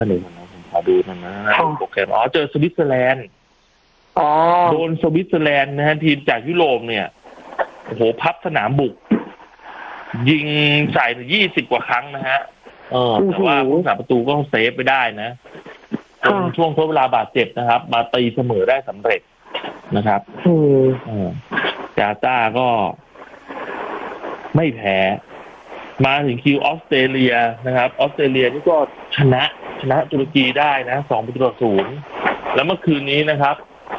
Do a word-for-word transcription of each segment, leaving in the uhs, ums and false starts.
หนึ่งนะผมขอดูนะนะโปรแกรมอ๋อเจอสวิตเซอร์แลนด์อ๋อโดนสวิตเซอร์แลนด์นะฮะทีมจากยุโรปเนี่ยโอ้โหพับสนามบุกยิงใส่ยี่สิบกว่าครั้งนะฮะเออแต่ว่าผู้รักษาประตูก็เซฟไปได้นะจนช่วงทดเวลาบาดเจ็บนะครับ มาตีเสมอได้สำเร็จนะครับกาตาร์ก็ไม่แพ้มาถึงคิวออสเตรเลียนะครับออสเตรเลียนี่ก็ชนะชนะตุรกีได้นะสองประตูต่อศูนย์แล้วเมื่อคืนนี้นะครับ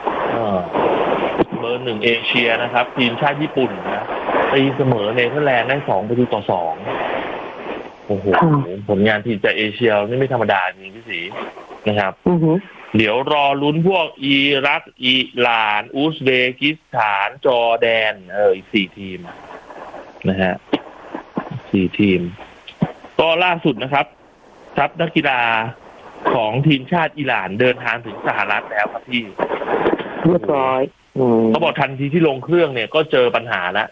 เบอร์หนึ่งเอเชียนะครับทีมชาติญี่ปุ่นนะตีเสมอเนเธอร์แลนด์ได้สองประตูต่อสองโอ้โหผลงานทีมจากเอเชียนี่ไม่ธรรมดาจริงพี่ศรีนะครับเดี๋ยวรอลุ้นพวกอิรักอิหร่านอุซเบกิสถานจอร์แดนเอออีกสี่ทีมนะฮะสี่ทีมก็ล่าสุดนะครับทัพนักกีฬาของทีมชาติอิหร่านเดินทางถึงสหรัฐแล้วครับพี่เรียบร้อยเขาบอกทันทีที่ลงเครื่องเนี่ยก็เจอปัญหาแล้ว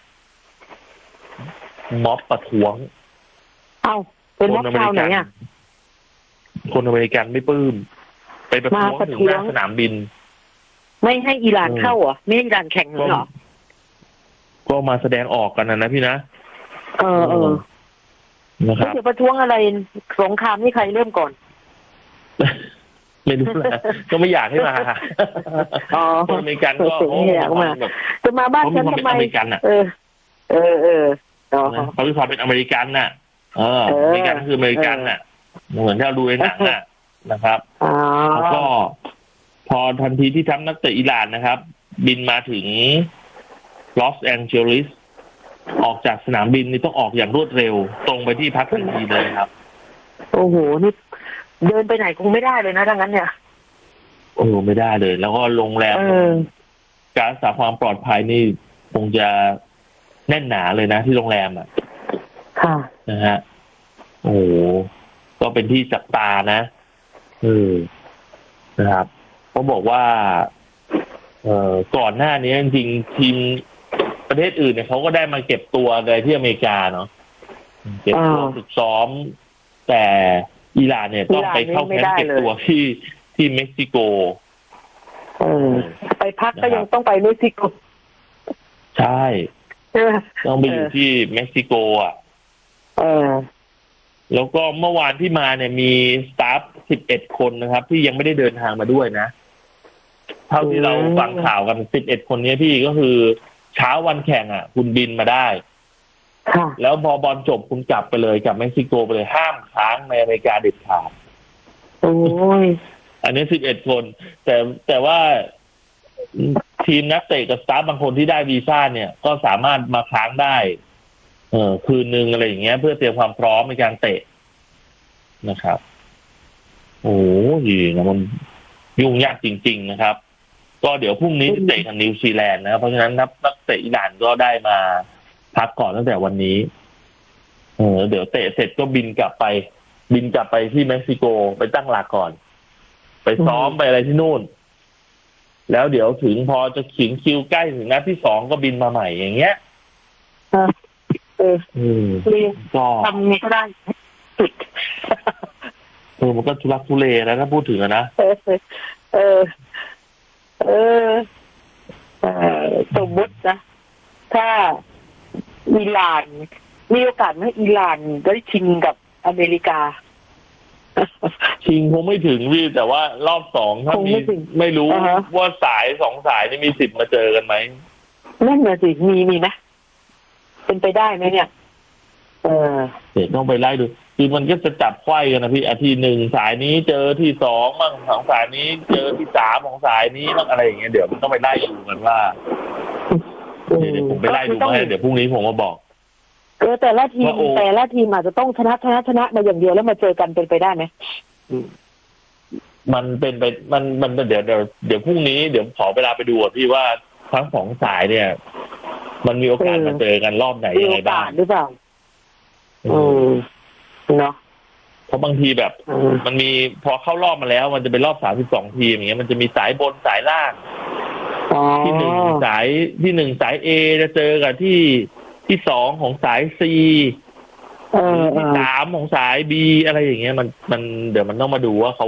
ม็อบประท้วงเอ้าเป็นม็อบชาวไหนอ่ะคนอเมริกันไม่ปลื้มไปประท้วงถึงหน้าสนามบินไม่ให้อิหร่านเข้าเหรอไม่ให้อิหร่านแข่งเหรอก็มาแสดงออกกันนะนะพี่นะเออเออนะครับจะประท้วงอะไรสงครามนี่ใครเริ่มก่อนไม่รู้แหละก็ไม่อยากให้มาอ๋อคนอเมริกันก็ไม่อยากมาจะมาบ้านฉันทำไมเออเออเออเขามีความเป็นอเมริกันน่ะเอออเมริกันคืออเมริกันน่ะเหมือนที่เราดูในหนังน่ะนะครับแล้วก็พอทันทีที่ทัพนักเตะอิหร่านนะครับบินมาถึงลอสแองเจลิสออกจากสนามบินนี่ต้องออกอย่างรวดเร็วตรงไปที่พักทันทีเลยครับโอ้โหนี่เดินไปไหนคงไม่ได้เลยนะดังนั้นเนี่ยโอ้ไม่ได้เลยแล้วก็โรงแรมการรักษาความปลอดภัยนี่คงจะแน่นหนาเลยนะที่โรงแรมอ่ะค่ะนะฮะโอ้โหก็เป็นที่จับตานะเออนะครับเขาบอกว่าเอ่อก่อนหน้านี้จริงๆทีมประเทศอื่นเนี่ยเขาก็ได้มาเก็บตัวในที่อเมริกาเนาะเก็บตัวฝึกซ้อมแต่อิหร่านเนี่ยต้องไปเข้าแคมป์เก็บตัวที่ที่เม็กซิโกเออไปพักก็ยังต้องไปเม็กซิโกใช่ต้องไปอยู่ที่เม็กซิโกอ่ะเออแล้วก็เมื่อวานที่มาเนี่ยมีสตาฟสิบเอ็ดคนนะครับที่ยังไม่ได้เดินทางมาด้วยนะเท่าที่เราฟังข่าวกันสิบเอ็ดคนนี้พี่ก็คือเช้าวันแข่งอ่ะคุณบินมาได้แล้วพอบอลจบคุณกลับไปเลยกลับเม็กซิโกไปเลยห้ามค้างในอเมริกาเด็ดขาดโอ้ยอันนี้สิบเอ็ดคนแต่แต่ว่าทีมนักเตะกับสตาฟบางคนที่ได้วีซ่าเนี่ยก็สามารถมาค้างได้เออคืนนึงอะไรอย่างเงี้ยเพื่อเตรียมความพร้อมในการเตะนะครับโอ้ยนะมันยุ่งยากจริงๆนะครับก็เดี๋ยวพรุ่งนี้จะเตะกับนิวซีแลนด์นะครับเพราะฉะนั้นนักเตะอิหร่านก็ได้มาพักก่อนตั้งแต่วันนี้เออเดี๋ยวเตะเสร็จก็บินกลับไปบินกลับไปที่เม็กซิโกไปตั้งหลักก่อนไปซ้อมไปอะไรที่นู่นแล้วเดี๋ยวถึงพอจะขิงคิวใกล้ถึงนัดที่สองก็บินมาใหม่อย่างเงี้ยเออก็ทำไงก็ได้สุดเออมันก็ทุลักทุเลแล้วถ้าพูดถึงอะนะเออเออเออสมมตินะถ้าอิหร่านมีโอกาสไหมอิหร่านได้ชิงกับอเมริกาชิงคงไม่ถึงพี่แต่ว่ารอบสองถ้ามีไม่รู้ว่าสายสองสายนี่มีสิทธิ์มาเจอกันไหมนั่นน่ะสิมีมีไหมเป็นไปได้ไหมเนี่ยเออเดี๋ยวต้องไปไล่ดูคือมันก็จะจับไขว้กันนะพี่อาทิตย์หนึ่งสายนี้เจอที่สองบ้างสองสายนี้เจอที่สามของสายนี้บ้างอะไรอย่างเงี้ยเดี๋ยวมันต้องไปไล่ดูกันว่าเดี๋ยวผมไปไล่ดูให้เดี๋ยวพรุ่งนี้ผมมาบอกเออแต่ละทีมแต่ละทีมอาจจะต้องชนะชนะชนะมาอย่างเดียวแล้วมาเจอกันเป็นไปได้ไหมมันเป็นไปมันมันเดี๋ยวเดี๋ยวเดี๋ยวพรุ่งนี้เดี๋ยวขอเวลาไปดูอ่ะพี่ว่าทั้งสองสายเนี่ยมันมีโอกาสมาเจอกันรอบไหนยังไงบ้างหรือเปล่าอืมเนาะเพราะบางทีแบบมันมีพอเข้ารอบมาแล้วมันจะเป็นรอบสามสิบสองทีมอย่างเงี้ยมันจะมีสายบนสายล่างที่หนึ่งสายที่หนึ่งสายเอจะเจอกับที่ที่สองของสายซีที่สามของสายบีอะไรอย่างเงี้ยมันมันเดี๋ยวมันต้องมาดูว่าเขา